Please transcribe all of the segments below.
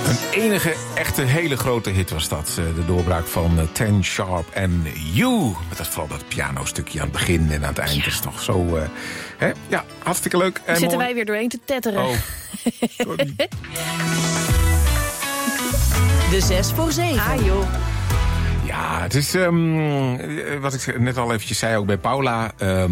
Een enige echte hele grote hit was dat. De doorbraak van Ten Sharp en You. Met vooral dat pianostukje aan het begin en aan het eind. Ja. Dat is toch zo... Ja, hartstikke leuk. En zitten wij weer doorheen te tetteren. Oh, sorry. De 6 voor 7. Ah joh. Ja, het is wat ik net al eventjes zei ook bij Paula.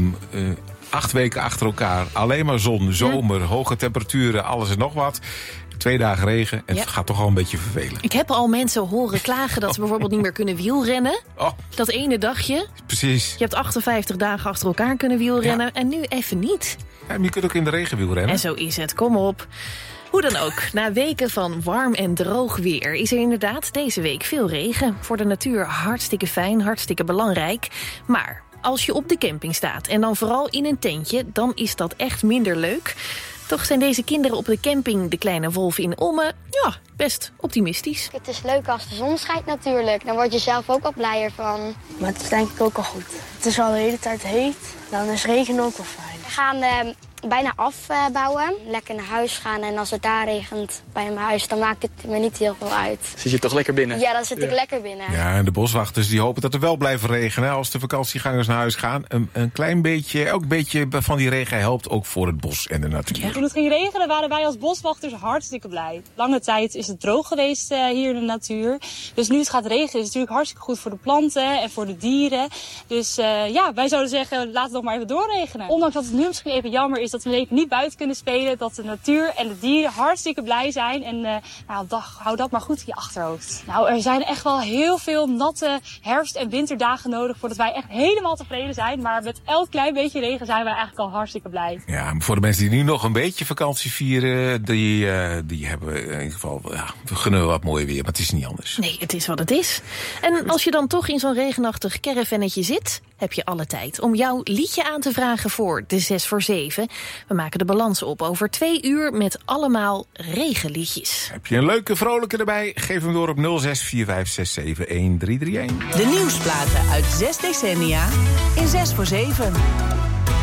8 weken achter elkaar. Alleen maar zon, zomer, hoge temperaturen, alles en nog wat. 2 dagen regen en het gaat toch al een beetje vervelen. Ik heb al mensen horen klagen dat ze bijvoorbeeld niet meer kunnen wielrennen. Oh. Dat ene dagje. Precies. Je hebt 58 dagen achter elkaar kunnen wielrennen en nu even niet. Ja, maar je kunt ook in de regen wielrennen. En zo is het, kom op. Hoe dan ook, na weken van warm en droog weer is er inderdaad deze week veel regen. Voor de natuur hartstikke fijn, hartstikke belangrijk. Maar als je op de camping staat en dan vooral in een tentje, dan is dat echt minder leuk. Toch zijn deze kinderen op de camping De Kleine Wolf in Ommen best optimistisch. Het is leuk als de zon schijnt natuurlijk. Dan word je zelf ook wat blijer van. Maar het is denk ik ook al goed. Het is al de hele tijd heet, dan is regen ook wel fijn. We gaan bijna afbouwen, lekker naar huis gaan. En als het daar regent bij mijn huis, dan maakt het me niet heel veel uit. Zit je toch lekker binnen? Ja, dan zit ik lekker binnen. Ja, en de boswachters die hopen dat er wel blijft regenen als de vakantiegangers naar huis gaan. Een klein beetje, ook een beetje van die regen helpt ook voor het bos en de natuur. Ja. Toen het ging regenen waren wij als boswachters hartstikke blij. Lange tijd is het droog geweest hier in de natuur. Dus nu het gaat regenen is het natuurlijk hartstikke goed voor de planten en voor de dieren. Dus wij zouden zeggen, laat het nog maar even doorregenen. Ondanks dat het nu misschien even jammer is dat we even niet buiten kunnen spelen. Dat de natuur en de dieren hartstikke blij zijn. En hou dat maar goed in je achterhoofd. Nou, er zijn echt wel heel veel natte herfst- en winterdagen nodig voordat wij echt helemaal tevreden zijn. Maar met elk klein beetje regen zijn wij eigenlijk al hartstikke blij. Ja, maar voor de mensen die nu nog een beetje vakantie vieren, die hebben in ieder geval, we gunnen wat mooi weer, maar het is niet anders. Nee, het is wat het is. En als je dan toch in zo'n regenachtig caravannetje zit, heb je alle tijd om jouw liedje aan te vragen voor de 6 voor 7. We maken de balans op over 2 uur met allemaal regenliedjes. Heb je een leuke, vrolijke erbij? Geef hem door op 0645671331. De nieuwsplaten uit 6 decennia in 6 voor 7.